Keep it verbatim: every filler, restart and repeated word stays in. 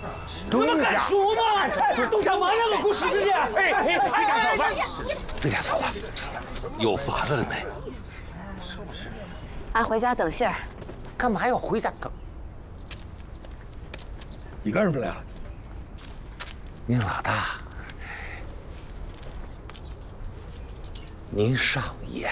怎么敢说嘛！都干嘛那个故事之间？哎哎，飞家嫂子，飞家嫂子，有法子了没？ 俺回家等信儿。 干嘛要回家等？ 你干什么来了？ 您老大，您上演